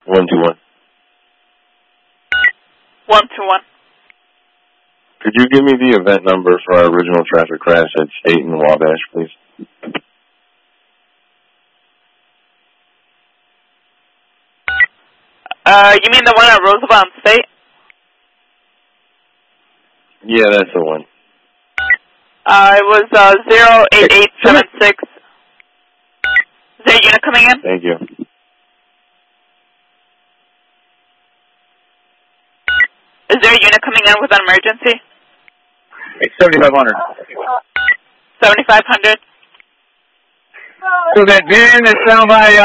121. 121. Could you give me the event number for our original traffic crash at State and Wabash, please? You mean the one at Roosevelt and State? Yeah, that's the one. It was 08876. Is there a unit coming in? Thank you. Is there a unit coming in with an emergency? 7,500. 7,500. So that van that's down by